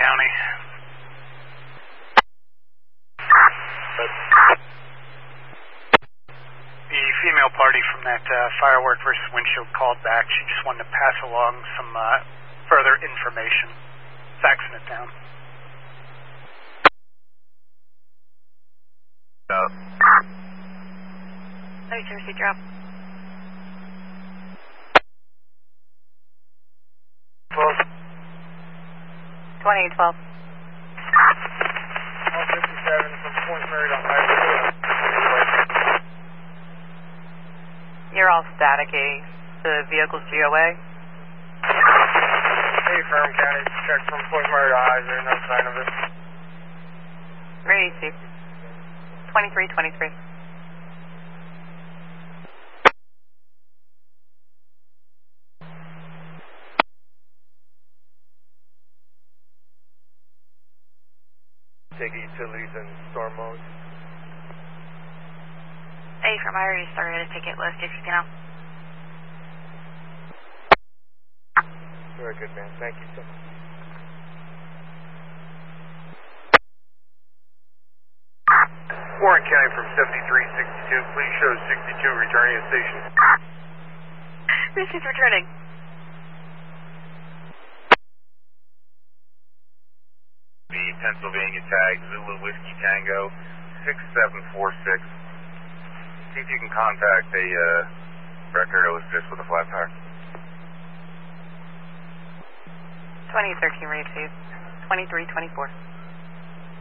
County. The female party from that firework versus windshield called back. She just wanted to pass along some further information. Faxing it down. Hey, Jersey, drop. 2812. 157 from Point Mary to Highway. You're all static, The vehicle's GOA. Hey, Firm County, check from Point Mary to Highway. There's no sign of it. Ready, Steve. 2323. Take utilities and storm mode. Hey, from I already started a ticket list if you can help. Very good, man. Thank you so much. Warren County from 7362. Please show 62 returning to station. This is returning. Pennsylvania tag, Zulu Whiskey Tango, 6746. See if you can contact a record that was just with a flat tire. 2013 received. 2324.